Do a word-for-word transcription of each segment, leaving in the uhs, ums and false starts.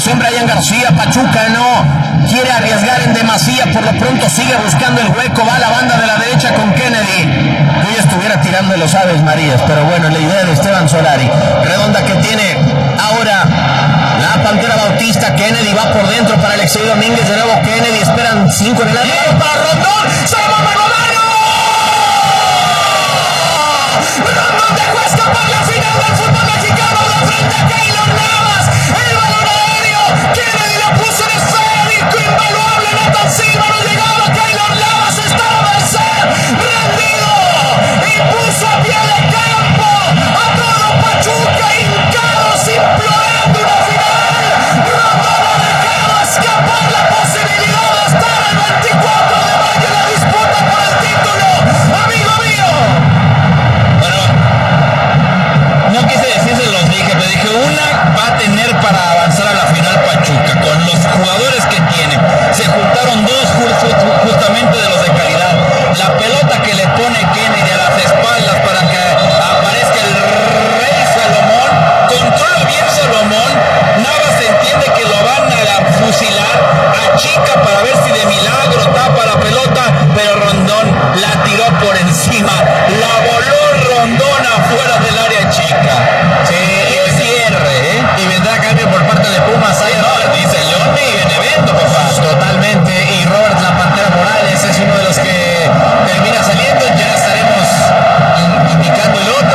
en Brian García. Pachuca no quiere arriesgar en demasía, por lo pronto sigue buscando el hueco, va a la banda de la derecha con Kennedy. Yo ya estuviera tirando de los Aves Marías, pero bueno, la idea de Esteban Solari. Redonda que tiene ahora la Pantera Bautista. Kennedy va por dentro para Alexei Domínguez, de nuevo Kennedy, esperan cinco en el área para Rondón. ¡Se va a Golario! Rondón dejó escapar la final del fútbol mexicano de frente a Keylor Navas. El balón aéreo, Kennedy lo puso en esférico, invaluable. Nathan Silva no llegaba, Keylor Navas estaba a merced, rendido, impuso a pie de campo a todo Pachuca, hincados, implorando una final. Rondón ha dejado escapar la posibilidad de estar el veinticuatro de mayo en la disputa por el título, amigo mío. Bueno, no quise decir, se los dije, pero dije, una va a tener para avanzar a la final Pachuca, con los jugadores que tiene. Se juntaron dos justamente de los de calidad. La pelota que le pone Kennedy a las espaldas para que aparezca el rey Salomón, controla bien Salomón. Navas entiende que lo van a fusilar, achica para ver si de milagro tapa la pelota, pero Rondón la tiró por encima, la voló Rondón afuera del área chica. Sí, el cierre, ¿eh? Y vendrá cambio por parte de Pumas. Ahí no, dice León y Benevento, papá. Totalmente. Y Robert La Pantera Morales es uno de los que termina saliendo. Ya estaremos in- indicando el otro.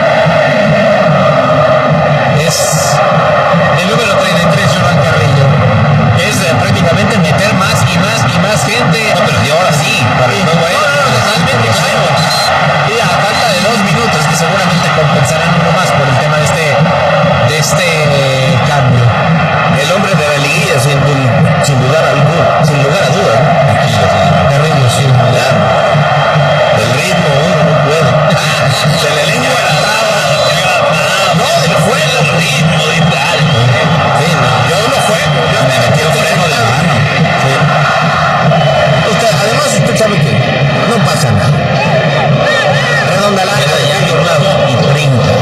Es el número treinta y tres, Joran Carrillo. Es eh, prácticamente meter más y más y más gente. No, pero de ahora sí. Para sí. No, no, no, totalmente, claro. Y a falta de dos minutos, que seguramente compensarán uno más por el tema de este, de este eh, cambio. El hombre de la liguilla, sin, sin dudar algún, sin lugar a dudas, ¿no? Tranquilo, Carrillo, sin dudar. El ritmo uno no puede. Se le lengua la traba. No, el juego, el ritmo de tal. Sí, no, yo no juego. Yo me metí el freno de mano. Sí. Usted, además, usted sabe que no pasa nada. Redonda larga de Yayo y treinta.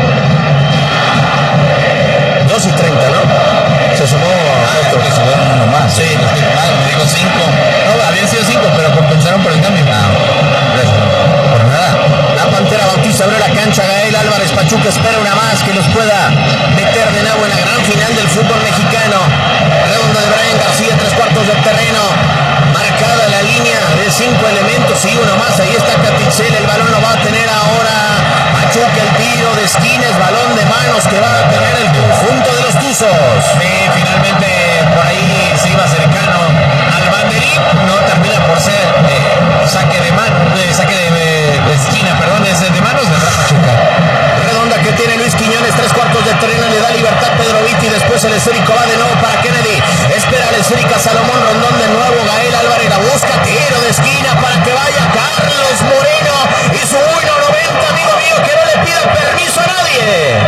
dos y treinta, ¿no? Se sumó a esto que subieron uno más. Sí, no estoy mal, me dijo cinco. No, habían sido cinco, pero compensaron por el cambio. No, por nada. La Pantera Bautista abre la cancha. Gael Álvarez. Pachuca espera una más que los pueda meter de nuevo en la gran final del fútbol mexicano. Redonda de Brian García, tres cuartos del terreno. Marcada la línea de cinco elementos y uno más. Ahí está Catitzel. El balón lo va a tener ahora Pachuca. El tiro de esquina es balón de manos que va a tener el conjunto de los Tuzos. Sí, finalmente por ahí se iba cercano al banderín. No termina por ser eh, saque de mano, eh, saque de, de esquina, perdón, es de manos de Pachuca. Redonda que tiene Luis Quiñones, tres cuartos de terreno, le da libertad Pedro Vitti, después el esférico va de nuevo para Kennedy, espera el esférico Salomón Rondón de nuevo, Gael Álvarez la busca, tiro de esquina para que vaya Carlos Moreno y su uno noventa, amigo mío, que no le pida permiso a nadie.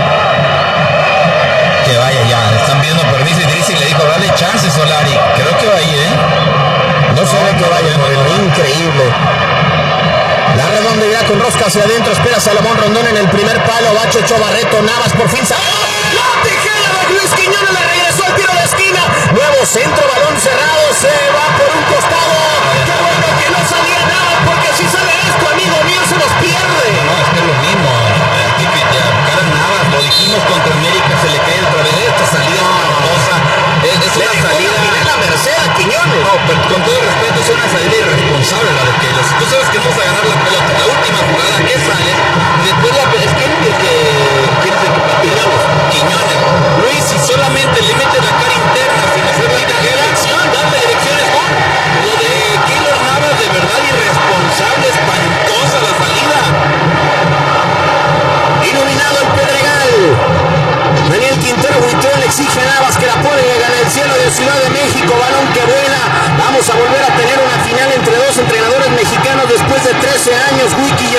Que vaya ya, están pidiendo permiso y Drizzy le dijo, dale chance Solari, creo que va ahí, ¿eh? No se ve que vaya Moreno, increíble. La redonda irá con rosca hacia adentro, espera Salomón Rondón en el primer palo, va Checho Barreto, Navas por fin sale. La tijera de Luis Quiñones le regresó al tiro de esquina, nuevo centro, balón cerrado, se va por un costado. Qué bueno que no salía nada, porque si sale esto, amigo mío, se nos pierde. No, es que es lo mismo, aquí que ya, Carlos Navas, lo dijimos contra América, se le cae otra vez, esta salida es una cosa, es, es una salida... La Merced a Quiñones. No, pero con todo el respeto, es una salida irresponsable la de Keylor. Tú sabes que vas a ganar la pelota, la última jugada que sale, después la es que el que quién es el que pateamos, Quiñones. Luis, si solamente le mete la cara interna sin hacer la dirección, darle direcciones, gol. Lo de Keylor Navas, de verdad irresponsable, espantosa la salida. Iluminado el Pedregal. Daniel Quintero Huitrón le exige a Navas que la pone en el cielo de Ciudad de México, balón que vuela. Vamos a volver a tener una final entre dos entrenadores mexicanos después de trece años. Wiki